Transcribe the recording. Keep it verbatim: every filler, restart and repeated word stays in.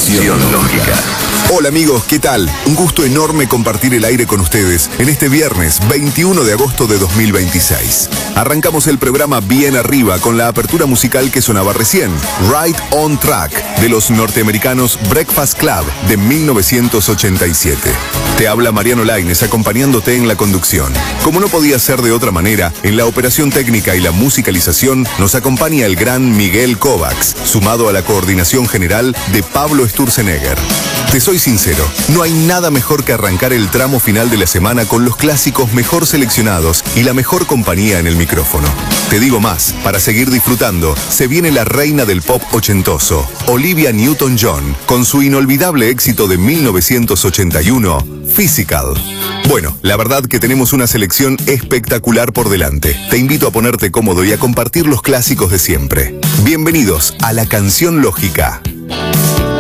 Canción Lógica. Hola amigos, ¿qué tal? Un gusto enorme compartir el aire con ustedes en este viernes veintiuno de agosto de dos mil veintiséis. Arrancamos el programa bien arriba con la apertura musical que sonaba recién, Right on Track, de los norteamericanos Breakfast Club de mil novecientos ochenta y siete. Te habla Mariano Lainez acompañándote en la conducción. Como no podía ser de otra manera, en la operación técnica y la musicalización nos acompaña el gran Miguel Kovacs, sumado a la coordinación general de Pablo Sturzenegger. Te soy sincero, no hay nada mejor que arrancar el tramo final de la semana con los clásicos mejor seleccionados y la mejor compañía en el micrófono. Te digo más, para seguir disfrutando, se viene la reina del pop ochentoso, Olivia Newton-John, con su inolvidable éxito de mil novecientos ochenta y uno, Physical. Bueno, la verdad que tenemos una selección espectacular por delante. Te invito a ponerte cómodo y a compartir los clásicos de siempre. Bienvenidos a la Canción Lógica.